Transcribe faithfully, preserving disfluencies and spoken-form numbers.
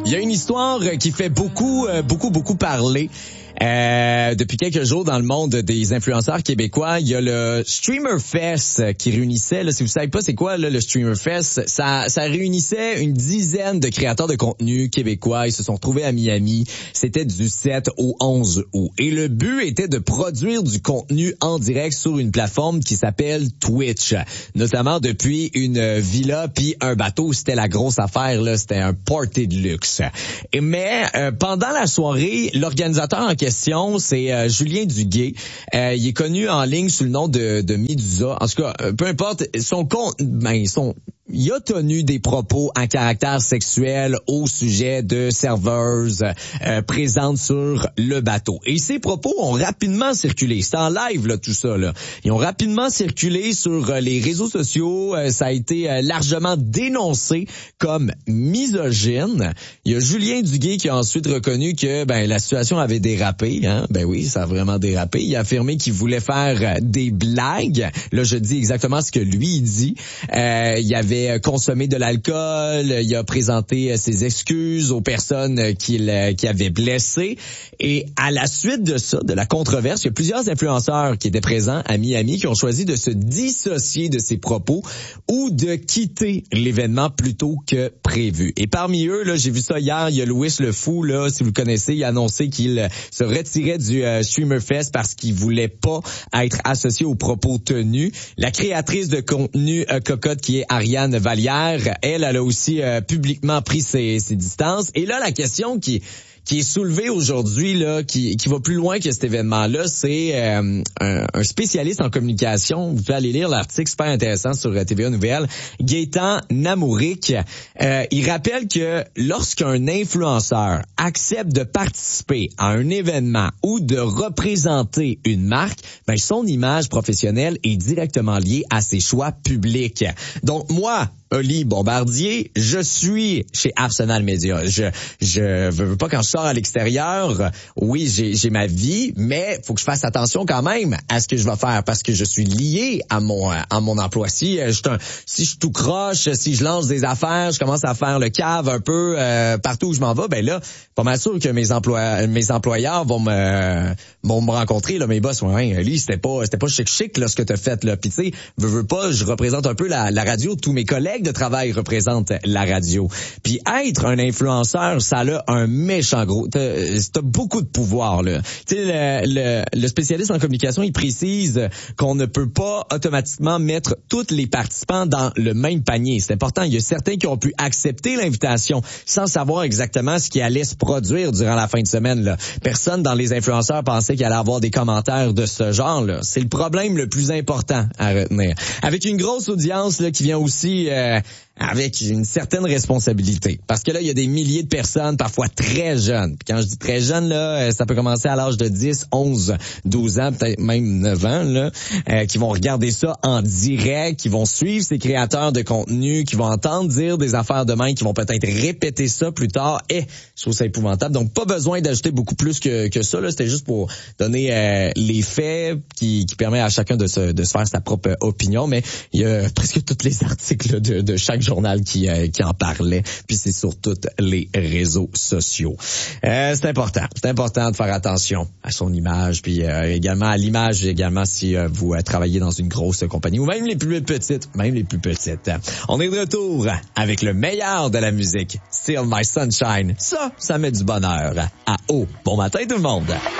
Il y a une histoire qui fait beaucoup, beaucoup, beaucoup parler. Euh, depuis quelques jours dans le monde des influenceurs québécois, il y a le Streamer Fest qui réunissait, là, si vous savez pas c'est quoi là, le Streamer Fest, ça, ça réunissait une dizaine de créateurs de contenu québécois. Ils se sont retrouvés à Miami. C'était du sept au onze août. Et le but était de produire du contenu en direct sur une plateforme qui s'appelle Twitch, notamment depuis une villa puis un bateau. C'était la grosse affaire, là. C'était un party de luxe. Et mais euh, pendant la soirée, l'organisateur en question, c'est euh, Julien Duguay. Euh, il est connu en ligne sous le nom de, de Medusa. En tout cas, euh, peu importe, son compte, ben, son, il a tenu des propos à caractère sexuel au sujet de serveuses euh, présentes sur le bateau. Et ces propos ont rapidement circulé. C'est en live, là, tout ça, là. Ils ont rapidement circulé sur euh, les réseaux sociaux. Euh, ça a été euh, largement dénoncé comme misogyne. Il y a Julien Duguay qui a ensuite reconnu que ben la situation avait dérapé. Hein? Ben oui, ça a vraiment dérapé. Il a affirmé qu'il voulait faire des blagues. Là, je dis exactement ce que lui il dit. Euh, il avait consommé de l'alcool. Il a présenté ses excuses aux personnes qu'il qui avaient blessées. Et à la suite de ça, de la controverse, il y a plusieurs influenceurs qui étaient présents à Miami qui ont choisi de se dissocier de ces propos ou de quitter l'événement plus tôt que prévu. Et parmi eux, là, j'ai vu ça hier, il y a Louis Le Fou, là, si vous le connaissez, il a annoncé qu'il se retirait du euh, Streamer Fest parce qu'il voulait pas être associé aux propos tenus. La créatrice de contenu euh, cocotte qui est Ariane Vallière, elle, elle a aussi euh, publiquement pris ses, ses distances. Et là, la question qui qui est soulevée aujourd'hui, là, qui, qui va plus loin que cet événement-là, c'est euh, un, un spécialiste en communication. Vous pouvez aller lire l'article super intéressant sur T V A Nouvelles. Gaëtan Namouric, euh, il rappelle que lorsqu'un influenceur accepte de participer à un événement ou de représenter une marque, ben son image professionnelle est directement liée à ses choix publics. Donc moi, Oli Bombardier, je suis chez Arsenal Media. Je je veux pas quand je sors à l'extérieur, oui, j'ai j'ai ma vie, mais faut que je fasse attention quand même à ce que je vais faire parce que je suis lié à mon à mon emploi. Si je un, si je tout croche, si je lance des affaires, je commence à faire le cave un peu euh, partout où je m'en vais, ben là, pas mal sûr que mes emplois mes employeurs vont me vont me rencontrer là, mes boss, ouais, lui, c'était pas c'était pas chic chic là ce que t'as fait là. Puis tu sais, veux veux pas, je représente un peu la la radio, tous mes collègues de travail représentent la radio. Puis être un influenceur, ça a un méchant gros. T'as, t'as beaucoup de pouvoir là. Tu sais, le, le, le spécialiste en communication, il précise qu'on ne peut pas automatiquement mettre tous les participants dans le même panier. C'est important. Il y a certains qui ont pu accepter l'invitation sans savoir exactement ce qui allait se produire durant la fin de semaine là. Personne dans les influenceurs pensait qu'il allait avoir des commentaires de ce genre là. C'est le problème le plus important à retenir. Avec une grosse audience là qui vient aussi euh, avec une certaine responsabilité. Parce que là, il y a des milliers de personnes, parfois très jeunes. Puis quand je dis très jeunes, là, ça peut commencer à l'âge de dix, onze, douze ans, peut-être même neuf ans, là, euh, qui vont regarder ça en direct, qui vont suivre ces créateurs de contenu, qui vont entendre dire des affaires de même, qui vont peut-être répéter ça plus tard. Et je trouve ça épouvantable. Donc, pas besoin d'ajouter beaucoup plus que, que ça. Là. C'était juste pour donner euh, les faits qui, qui permet à chacun de se, de se faire sa propre opinion. Mais il y a presque tous les articles là, de, de chaque journal qui euh, qui en parlait, puis c'est sur tous les réseaux sociaux. Euh, c'est important, c'est important de faire attention à son image, puis euh, également à l'image, également si euh, vous euh, travaillez dans une grosse compagnie, ou même les plus petites, même les plus petites. On est de retour avec le meilleur de la musique, Still My Sunshine. Ça, ça met du bonheur à haut. Bon matin tout le monde.